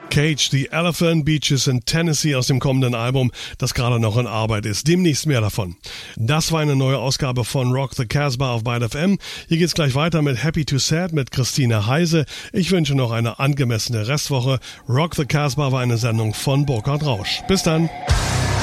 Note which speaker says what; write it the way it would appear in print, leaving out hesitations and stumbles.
Speaker 1: Cage, The Elephant, Beaches in Tennessee aus dem kommenden Album, das gerade noch in Arbeit ist. Demnächst mehr davon. Das war eine neue Ausgabe von Rock the Casbah auf Byte FM. Hier geht's gleich weiter mit Happy to Sad mit Christine Heise. Ich wünsche noch eine angemessene Restwoche. Rock the Casbah war eine Sendung von Burkhard Rausch. Bis dann.